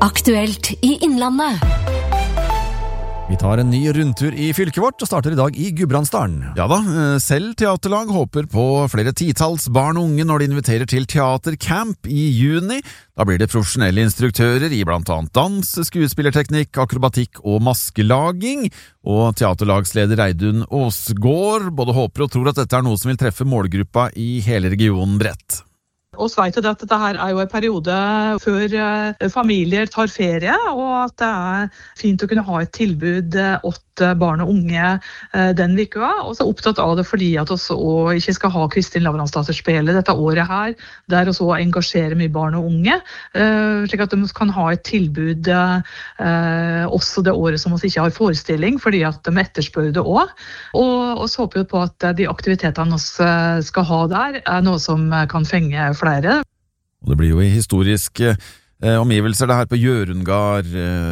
Aktuelt i Innlandet. Vi tar en ny rundtur i fylket vårt og starter i dag i Gudbrandsdalen. Ja da, selv teaterlag håper på flere titalls barn og unge når de inviterer til teatercamp i juni. Da blir det profesjonelle instruktører i blant annet dans, skuespillerteknikk, akrobatikk og maskelaging. Og teaterlagsleder Reidun Aasgaard både håper og tror at dette er noe som vil treffe målgruppa i hele regionen bredt. Og så vet jeg at dette her er jo en periode før familier tar ferie, og at det er fint å kunne ha et tilbud til barn og unge den veka. Og så er jeg opptatt av det fordi at vi ikke skal ha Kristin Lavransdatter-spelet dette året her, der vi også engasjerer mye barn og unge, slik at de kan ha et tilbud også det året som vi ikke har forestilling, fordi at de etterspør det også. Og så håper vi på at de aktivitetene vi skal ha der er noe som kan fenge flere. Og det blir jo i historiske omgivelser det her på Hjørungard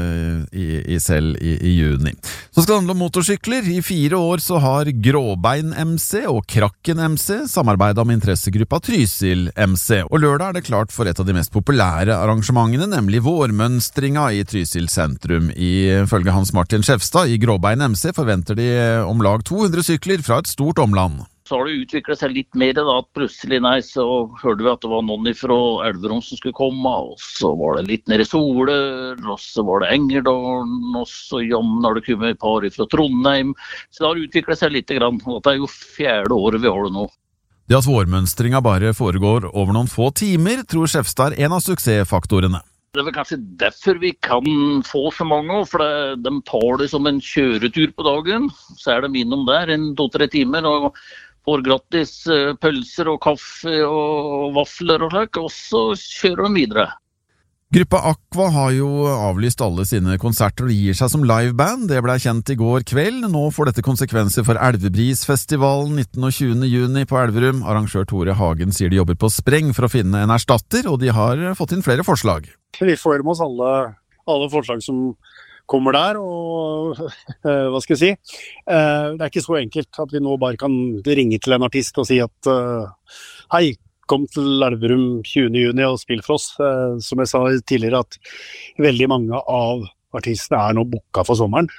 i selv i juni. Så skal det handle om motorsykler. I 4 år så har Gråbein MC og Krakken MC samarbeidet om interessegruppa Trysil MC. Og lørdag er det klart for et av de mest populære arrangementene, nemlig vårmønstringa i Trysil sentrum. Ifølge Hans Martin Skjefstad i Gråbein MC forventer de om lag 200 sykler fra et stort omland. Så har det utviklet seg litt mer da, at plutselig så hørte vi at det var noen fra Elverum som skulle komme, og så var det litt nede i Soler, og så var det Engerdalen, og så jamnar det kommet et par fra Trondheim. Så det har utviklet seg litt grann, og det er jo 4. året vi har det nå. Det at vårmønstringa bare foregår over noen få timer, tror Skjefstad er en av suksessfaktorene. Det er vel kanskje derfor vi kan få så mange, for de tar det som en kjøretur på dagen, så er de innom der en 2-3 timer, og får gratis pølser og kaffe og vafler og slik, og så kjører de videre. Gruppa Aqua har jo avlyst alle sine konserter og gir seg som liveband. Det ble kjent i går kveld. Nå får dette konsekvenser for Elvebrisfestivalen 19. og 20. juni på Elverum. Arrangør Tore Hagen sier de jobber på spreng for å finne en erstatter, og de har fått inn flere forslag. Vi får med oss alle forslag som kommer der, og hva skal jeg si? Det er ikke så enkelt at vi nå bare kan ringe til en artist og si at hei, kom til Elverum 20. juni og spill for oss. Som jeg sa tidligere, at veldig mange av artistene er nå booket for sommeren.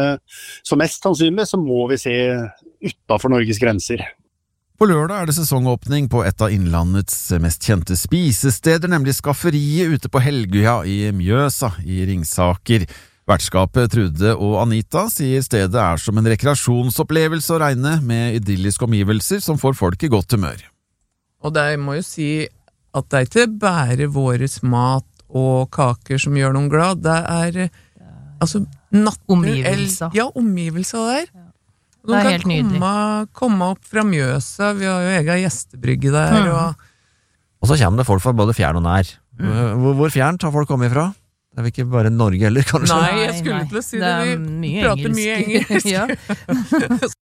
Så mest sannsynlig så må vi se utenfor Norges grenser. På lørdag er det sesongåpning på et av innlandets mest kjente spisesteder, nemlig Skafferiet ute på Helgøya i Mjøsa i Ringsaker. Vertskapet Trude og Anita sier stedet er som en rekreasjonsopplevelse å regne, med idylliske omgivelser som får folk i godt humør. Og jeg må jo si at det er ikke bare våres mat og kaker som gjør noen glad, det er altså omgivelser. Ja, omgivelser der. Det er helt nydelig. De kan komme opp fra Mjøsa, vi har jo egen gjestebrygge der. Og så kommer det folk fra både fjern og nær. Hvor fjernt har folk kommet fra? Det er vel ikke bare Norge heller, kanskje? Nei, jeg skulle til å si det. Vi prater mye engelsk. Ja.